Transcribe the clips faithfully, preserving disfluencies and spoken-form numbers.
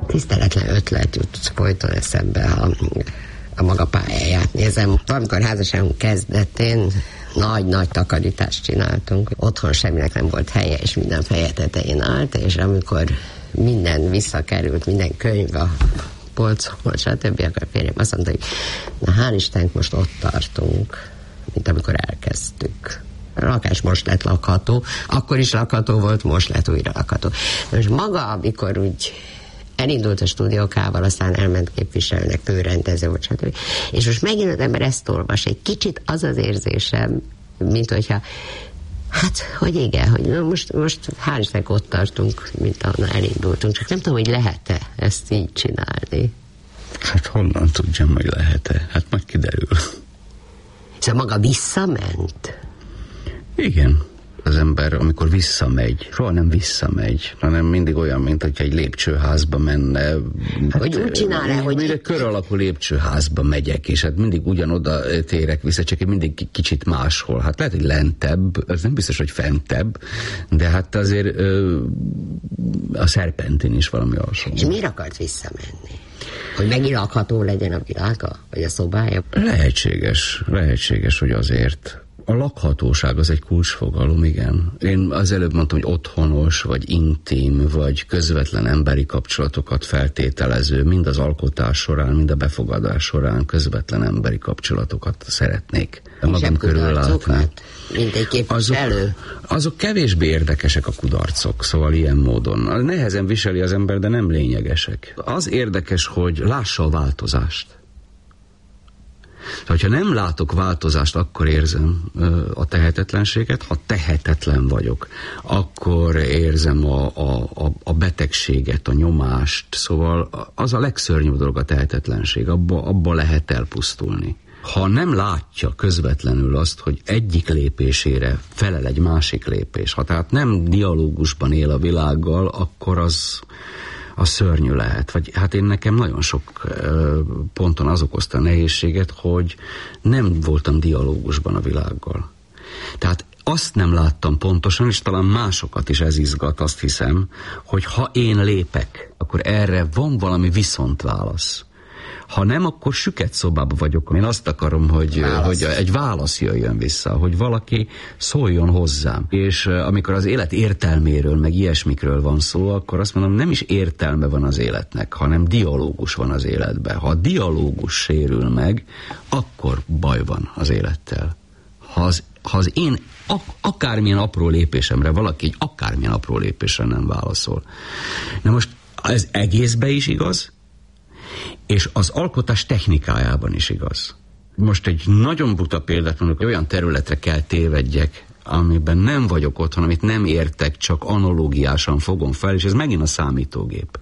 tiszteletlen ötlet jut folyton eszembe, ha a maga pályáját nézem. Amikor házasságunk kezdetén nagy-nagy takarítást csináltunk, otthon semminek nem volt helye, és minden feje tetején állt, és amikor minden visszakerült, minden könyv a polcon, stb., akkor férjem azt mondta, hogy na hál' Istennek most ott tartunk, mint amikor elkezdtük. A lakás most lett lakható, akkor is lakható volt, most lett újra lakható. Most maga, amikor úgy elindult a stúdiókával, aztán elment képviselőnek, főrendező volt, stb. És most megint az ember ezt olvas, egy kicsit az az érzésem, mint hogyha hát, hogy igen, hogy na most, most hál' Istennek ott tartunk, mint ahonnan elindultunk, csak nem tudom, hogy lehet-e ezt így csinálni. Hát honnan tudjam, hogy lehet-e? Hát majd kiderül. Szóval maga visszament? Igen. Az ember, amikor visszamegy, soha nem visszamegy, hanem mindig olyan, mint hogyha egy lépcsőházba menne. Hát, hogy úgy csinál-e, hogy... Mindig kör alakú lépcsőházba megyek, és hát mindig ugyanoda térek vissza, csak mindig kicsit máshol. Hát lehet, hogy lentebb, ez nem biztos, hogy fentebb, de hát azért ö, a szerpentin is valami hasonló. És miért akart visszamenni? Hogy megint lakható legyen a világa? Vagy a szobája? Lehetséges, lehetséges, hogy azért. A lakhatóság az egy kulcsfogalom, igen. Én az előbb mondtam, hogy otthonos, vagy intim, vagy közvetlen emberi kapcsolatokat feltételező, mind az alkotás során, mind a befogadás során közvetlen emberi kapcsolatokat szeretnék magam körül látni. Mint egy képviselő? Azok, azok kevésbé érdekesek a kudarcok, szóval ilyen módon. Nehezen viseli az ember, de nem lényegesek. Az érdekes, hogy lássa a változást. Tehát, ha nem látok változást, akkor érzem a tehetetlenséget. Ha tehetetlen vagyok, akkor érzem a, a, a betegséget, a nyomást. Szóval az a legszörnyűbb dolog a tehetetlenség. Abba, abba lehet elpusztulni. Ha nem látja közvetlenül azt, hogy egyik lépésére felel egy másik lépés, ha tehát nem dialógusban él a világgal, akkor az... a szörnyű lehet. Vagy hát én nekem nagyon sok ö, ponton az okozta a nehézséget, hogy nem voltam dialógusban a világgal. Tehát azt nem láttam pontosan, és talán másokat is ez izgat, azt hiszem, hogy ha én lépek, akkor erre van valami viszontválasz. Ha nem, akkor süket szobában vagyok. Én azt akarom, hogy, hogy egy válasz jöjjön vissza, hogy valaki szóljon hozzám. És amikor az élet értelméről, meg ilyesmikről van szó, akkor azt mondom, nem is értelme van az életnek, hanem dialógus van az életben. Ha a dialógus sérül meg, akkor baj van az élettel. Ha az, ha az én ak- akármilyen apró lépésemre valaki egy akármilyen apró lépésre nem válaszol. Na most ez egészben is igaz, és az alkotás technikájában is igaz. Most egy nagyon buta példát mondok, hogy olyan területre kell tévedjek, amiben nem vagyok otthon, amit nem értek, csak analógiásan fogom fel, és ez megint a számítógép.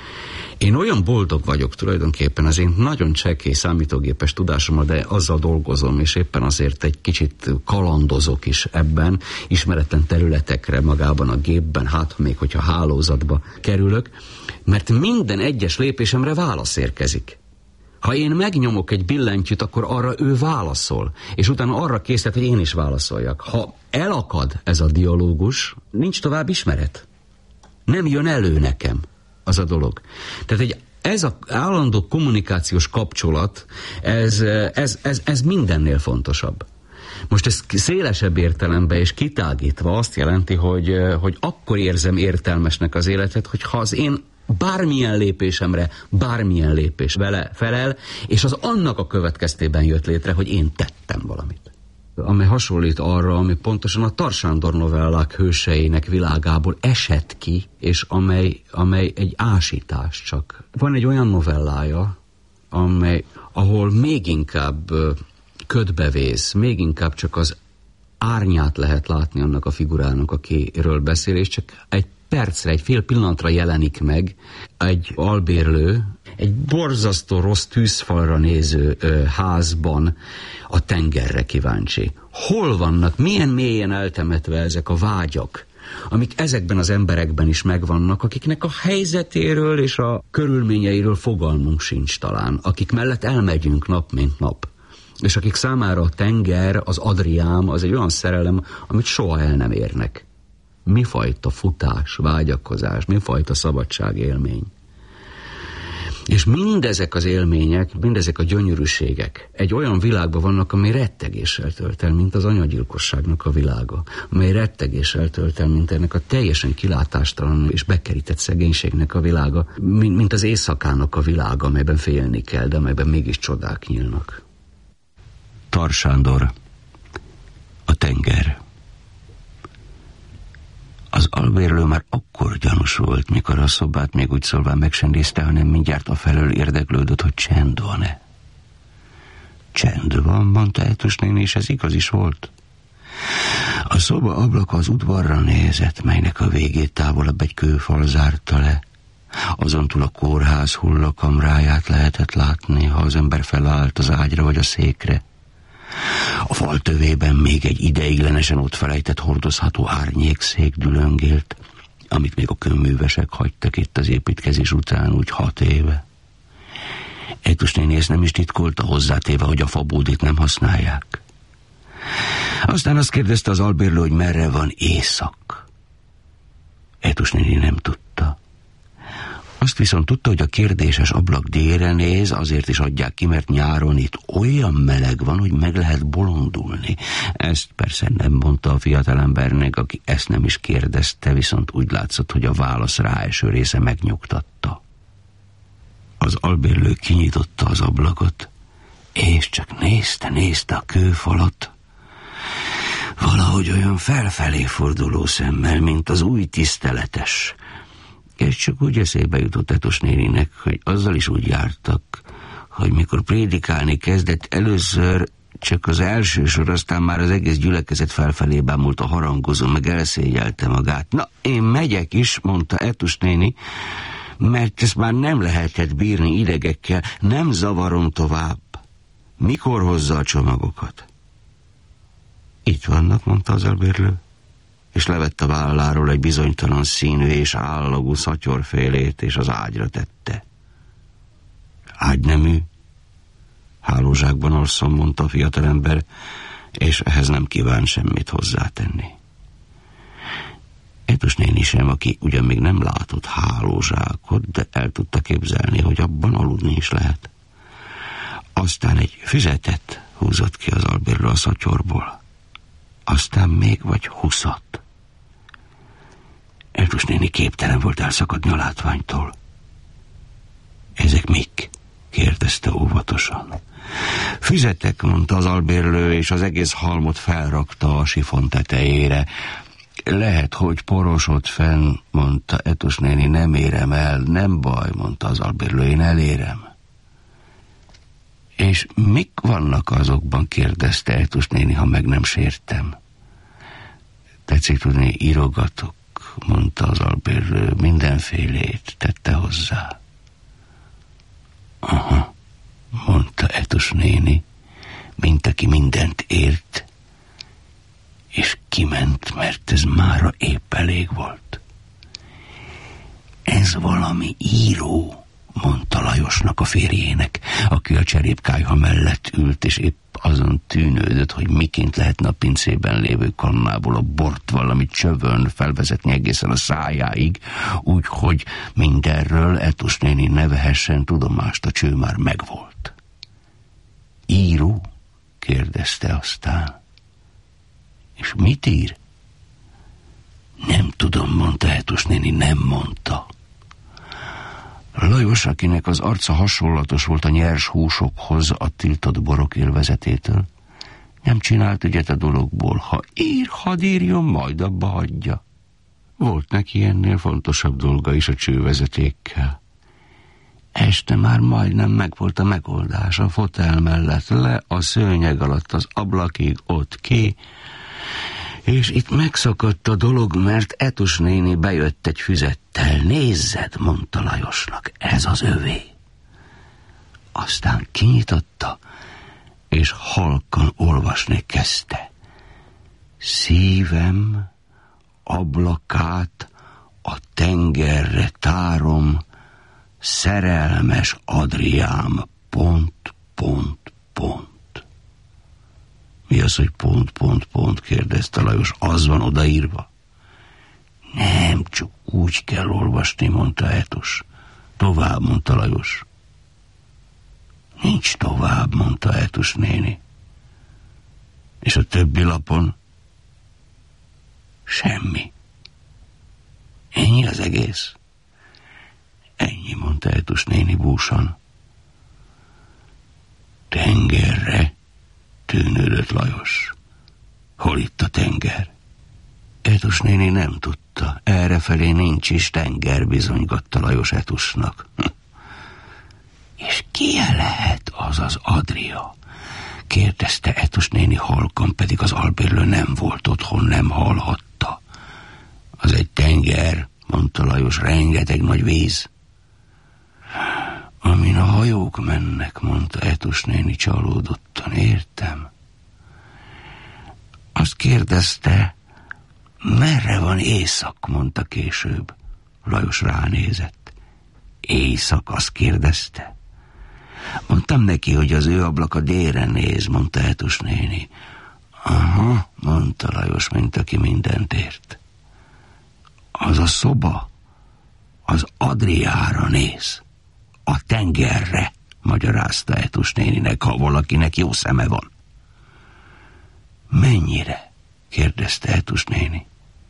Én olyan boldog vagyok tulajdonképpen az én nagyon csekély számítógépes tudásommal, de azzal dolgozom, és éppen azért egy kicsit kalandozok is ebben, ismeretlen területekre magában a gépben, hát még hogyha hálózatba kerülök, mert minden egyes lépésemre válasz érkezik. Ha én megnyomok egy billentyűt, akkor arra ő válaszol, és utána arra készít, hogy én is válaszoljak. Ha elakad ez a dialógus, nincs tovább ismeret. Nem jön elő nekem az a dolog. Tehát egy, ez az állandó kommunikációs kapcsolat, ez, ez, ez, ez mindennél fontosabb. Most ez szélesebb értelemben és kitágítva azt jelenti, hogy, hogy akkor érzem értelmesnek az életet, hogyha az én bármilyen lépésemre, bármilyen lépés vele felel, és az annak a következtében jött létre, hogy én tettem valamit. Ami hasonlít arra, ami pontosan a Tar Sándor novellák hőseinek világából esett ki, és amely, amely egy ásítás csak. Van egy olyan novellája, amely, ahol még inkább ködbevész, még inkább csak az árnyát lehet látni annak a figurának, akiről beszél, és csak egy percre, egy fél pillanatra jelenik meg egy albérlő, egy borzasztó rossz tűzfalra néző ö, házban a tengerre kíváncsi. Hol vannak, milyen mélyen eltemetve ezek a vágyak, amik ezekben az emberekben is megvannak, akiknek a helyzetéről és a körülményeiről fogalmunk sincs talán, akik mellett elmegyünk nap mint nap. És akik számára a tenger, az Adriám, az egy olyan szerelem, amit soha el nem érnek. Mifajta futás, vágyakozás, mifajta szabadságélmény. És mindezek az élmények, mindezek a gyönyörűségek egy olyan világban vannak, amely rettegéssel tölt el, mint az anyagyilkosságnak a világa, amely rettegéssel tölt el, mint ennek a teljesen kilátástalan és bekerített szegénységnek a világa, mint, mint az éjszakának a világa, amelyben félni kell, de amelyben mégis csodák nyílnak. Tar Sándor, a tenger. Az albérlő már akkor gyanús volt, mikor a szobát még úgy szólván meg sem nézte, hanem mindjárt afelől érdeklődött, hogy csend van-e. Csend van, mondta Etus néni, és ez igaz is volt. A szoba ablaka az udvarra nézett, melynek a végét távolabb egy kőfal zárta le. Azon túl a kórház hullakamráját lehetett látni, ha az ember felállt az ágyra vagy a székre. A fal tövében még egy ideiglenesen ott felejtett hordozható árnyékszék dülöngélt, amit még a kőművesek hagytak itt az építkezés után úgy hat éve. Etus néni ezt nem is titkolta, hozzátéve, hogy a fabódit nem használják. Aztán azt kérdezte az albérlő, hogy merre van észak. Etus néni nem tudta. Azt viszont tudta, hogy a kérdéses ablak délre néz, azért is adják ki, mert nyáron itt olyan meleg van, hogy meg lehet bolondulni. Ezt persze nem mondta a fiatalembernek, aki ezt nem is kérdezte, viszont úgy látszott, hogy a válasz ráeső része megnyugtatta. Az albérlő kinyitotta az ablakot, és csak nézte, nézte a kőfalat. Valahogy olyan felfelé forduló szemmel, mint az új tiszteletes. És csak úgy eszébe jutott Etus néninek, hogy azzal is úgy jártak, hogy mikor prédikálni kezdett, először csak az első sor, aztán már az egész gyülekezet felfelé bámult a harangozó, meg elszégyelte magát. Na, én megyek is, mondta Etus néni, mert ezt már nem lehetett bírni idegekkel, nem zavarom tovább. Mikor hozza a csomagokat? Itt vannak, mondta az albérlő, és levett a válláról egy bizonytalan színű és állagú szatyorfélét, és az ágyra tette. Ágynemű? Hálózsákban alszom, mondta a fiatalember, és ehhez nem kíván semmit hozzátenni. Etus néni sem, aki ugyan még nem látott hálózsákot, de el tudta képzelni, hogy abban aludni is lehet. Aztán egy füzetet húzott ki az albérlő a szatyorból. Aztán még vagy huszat. Etus néni képtelen volt elszakadni a látványtól. Ezek mik? Kérdezte óvatosan. Füzetek, mondta az albérlő, és az egész halmot felrakta a sifon tetejére. Lehet, hogy porosod fenn, mondta Etus néni, nem érem el. Nem baj, mondta az albérlő, én elérem. És mik vannak azokban, kérdezte Etus néni, ha meg nem sértem. Tetszik tudni, írogatok, mondta az albérlő, mindenfélét tette hozzá. Aha, mondta Etus néni, mint aki mindent ért, és kiment, mert ez mára épp elég volt. Ez valami író, mondta Lajosnak, a férjének, aki a cserépkályha mellett ült, és épp azon tűnődött, hogy miként lehetne a pincében lévő kannából a bort valami csövön felvezetni egészen a szájáig, úgyhogy mindenről Etus néni ne vehessen tudomást, a cső már megvolt. Író? kérdezte aztán. És mit ír? Nem tudom, mondta Etus néni, nem mondta. Lajos, akinek az arca hasonlatos volt a nyers húsokhoz a tiltott borok élvezetétől, nem csinált ügyet a dologból. Ha ír, hadd írjon, majd abba hagyja. Volt neki ennél fontosabb dolga is a csővezetékkel. Este már majdnem megvolt a megoldás, a fotel mellett le, a szőnyeg alatt az ablakig, ott ki, és itt megszakadt a dolog, mert Etus néni bejött egy füzettel. Nézzed, mondta Lajosnak, ez az övé. Aztán kinyitotta, és halkan olvasni kezdte. Szívem ablakát a tengerre tárom, szerelmes Adriám, pont, pont, pont. Mi az, hogy pont, pont, pont, kérdezte Lajos, az van odaírva? Nem, csak úgy kell olvasni, mondta Etus. Tovább, mondta Lajos. Nincs tovább, mondta Etus néni. És a többi lapon? Semmi. Ennyi az egész? Ennyi, mondta Etus néni búsan. Tengerre, tűnődött Lajos. Hol itt a tenger? Etus néni nem tudta. Errefelé nincs is tenger, bizonygatta Lajos Etusnak. És ki lehet az az Adria? Kérdezte Etus néni halkan, pedig az albérlő nem volt otthon, nem hallhatta. Az egy tenger, mondta Lajos, rengeteg nagy víz. Amin a hajók mennek, mondta Etus néni csalódottan, értem. Azt kérdezte, merre van észak, mondta később. Lajos ránézett. Észak, azt kérdezte. Mondtam neki, hogy az ő ablaka délre néz, mondta Etus néni. Aha, mondta Lajos, mint aki mindent ért. Az a szoba, az Adriára néz. A tengerre, magyarázta Etus néninek, ha valakinek jó szeme van. Mennyire? kérdezte Etus néni.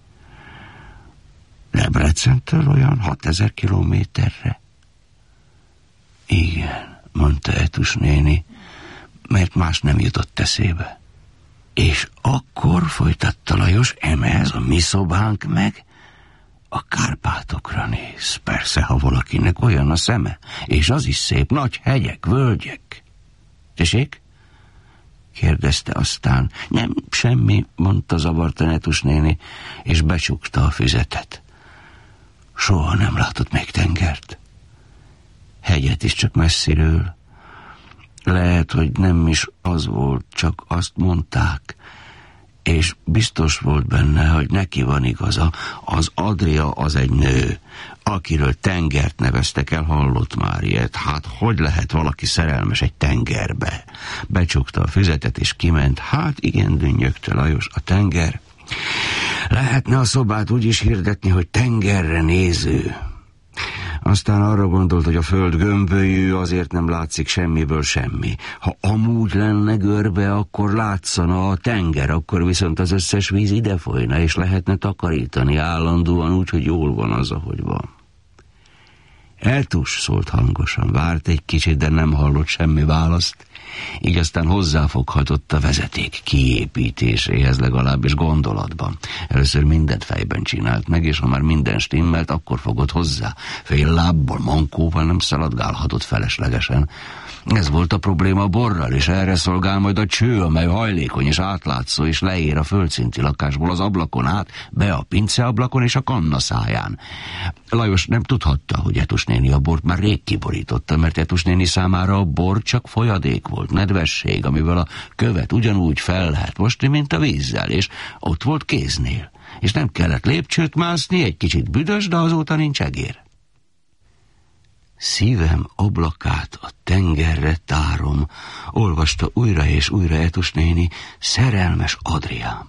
Debrecentől olyan hatezer kilométerre. Igen, mondta Etus néni, mert más nem jutott eszébe. És akkor, folytatta Lajos, eme ez a mi szobánk meg a Kárpátokra néz. Persze, ha valakinek olyan a szeme, és az is szép, nagy hegyek, völgyek. Tessék? kérdezte aztán. Nem, semmi, mondta zavartan Etus néni, és becsukta a füzetet. Soha nem látott még tengert. Hegyet is csak messziről. Lehet, hogy nem is az volt, csak azt mondták, és biztos volt benne, hogy neki van igaza. Az Adria az egy nő, akiről tengert neveztek el, hallott már ilyet. Hát hogy lehet valaki szerelmes egy tengerbe? Becsukta a füzetet és kiment. Hát igen, dünnyögte Lajos, a tenger. Lehetne a szobát úgy is hirdetni, hogy tengerre néző. Aztán arra gondolt, hogy a föld gömbölyű, azért nem látszik semmiből semmi. Ha amúgy lenne görbe, akkor látszana a tenger, akkor viszont az összes víz ide folyna, és lehetne takarítani állandóan úgy, hogy jól van az, ahogy van. Etus, szólt hangosan, várt egy kicsit, de nem hallott semmi választ, így aztán hozzáfoghatott a vezeték kiépítéséhez, legalábbis gondolatban. Először mindent fejben csinált meg, és ha már minden stimmelt, akkor fogott hozzá. Fél lábbal, mankóval nem szaladgálhatott feleslegesen. Ez volt a probléma a borral, és erre szolgál majd a cső, amely hajlékony és átlátszó, és leér a földszinti lakásból az ablakon át, be a pinceablakon és a kanna száján. Lajos nem tudhatta, hogy Etus néni a bort már rég kiborította, mert Etus néni számára a bor csak folyadék volt, nedvesség, amivel a követ ugyanúgy fel lehet mosni, mint a vízzel, és ott volt kéznél. És nem kellett lépcsőt mászni, egy kicsit büdös, de azóta nincs egér. Szívem ablakát a tengerre tárom, olvasta újra és újra Etus néni, szerelmes Adriám.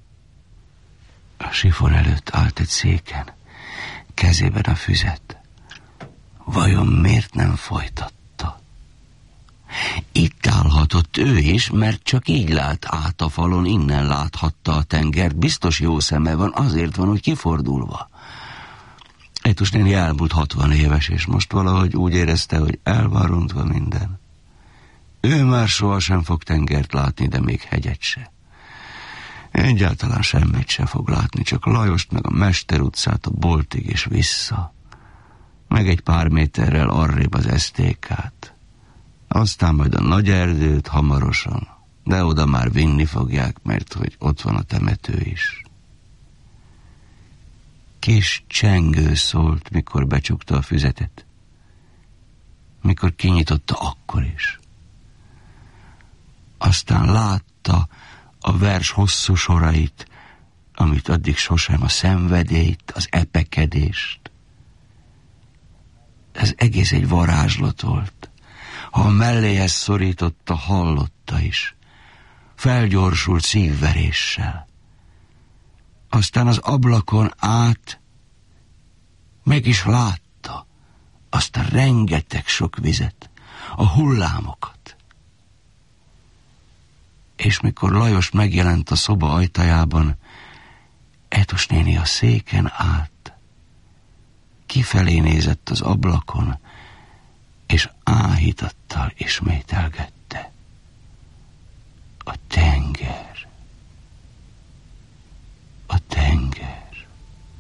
A sifon előtt állt egy széken, kezében a füzet. Vajon miért nem folytatta? Itt állhatott ő is, mert csak így lát át a falon, innen láthatta a tengert. Biztos jó szeme van, azért van, hogy kifordulva. Etus néni elmúlt hatvan éves, és most valahogy úgy érezte, hogy el van rontva minden. Ő már sohasem fog tengert látni, de még hegyet se. Egyáltalán semmit se fog látni, csak Lajost, meg a Mester utcát, a boltig és vissza. Meg egy pár méterrel arrébb az esztékát. Aztán majd a nagy erdőt hamarosan, de oda már vinni fogják, mert hogy ott van a temető is. Kis csengő szólt, mikor becsukta a füzetet. Mikor kinyitotta, akkor is. Aztán látta a vers hosszú sorait, amit addig sosem, a szenvedélyt, az epekedést. Ez egész egy varázslat volt. Ha a melléhez szorította, hallotta is. Felgyorsult szívveréssel. Aztán az ablakon át meg is látta azt a rengeteg sok vizet, a hullámokat. És mikor Lajos megjelent a szoba ajtajában, Etus néni a széken állt, kifelé nézett az ablakon, és áhítattal ismételgette: a tenger.